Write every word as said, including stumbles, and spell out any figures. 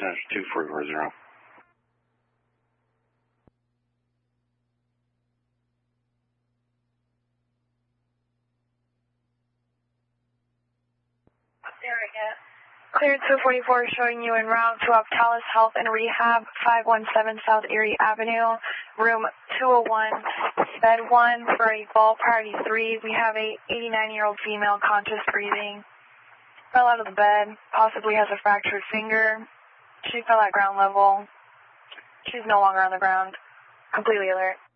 That's two four four zero. There we go. Cleared two forty-four, showing you en route to Optalis Health and Rehab, five one seven South Erie Avenue, room two oh one, bed one for a ball party three. We have a eighty-nine-year-old female, conscious breathing. Fell out of the bed, possibly has a fractured finger. She fell at ground level. She's no longer on the ground. Completely alert.